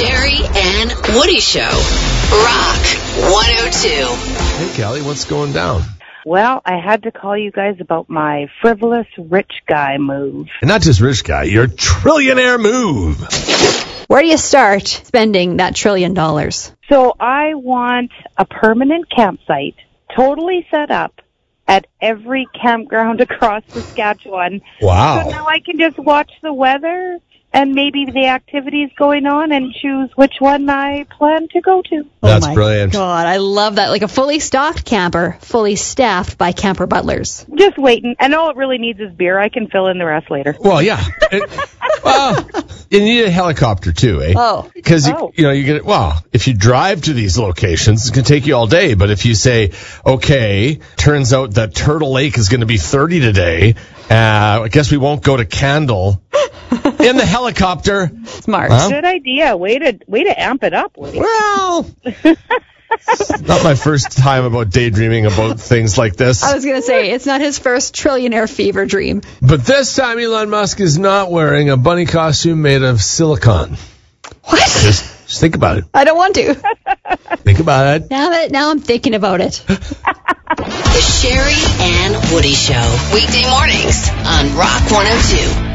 Sherry and Woody Show. Rock 102. Hey, Callie, what's going down? Well, I had to call you guys about my frivolous rich guy move. And not just rich guy, your trillionaire move. Where do you start spending that $1 trillion? So I want a permanent campsite, totally set up at every campground across Saskatchewan. Wow. So now I can just watch the weather and maybe the activities going on and choose which one I plan to go to. That's Oh my brilliant. God, I love that. Like a fully stocked camper, fully staffed by camper butlers. Just waiting. And all it really needs is beer. I can fill in the rest later. Well, yeah. You need a helicopter too, eh? Oh. Because if you drive to these locations, it's going to take you all day. But if you say, okay, turns out that Turtle Lake is going to be 30 today, I guess we won't go to Candle. In the helicopter. Smart. Good idea. Way to amp it up, Woody. Well, not my first time about daydreaming about things like this. I was going to say, it's not his first trillionaire fever dream. But this time, Elon Musk is not wearing a bunny costume made of silicone. What? Just think about it. I don't want to. Think about it. Now I'm thinking about it. The Sherry and Woody Show. Weekday mornings on Rock 102.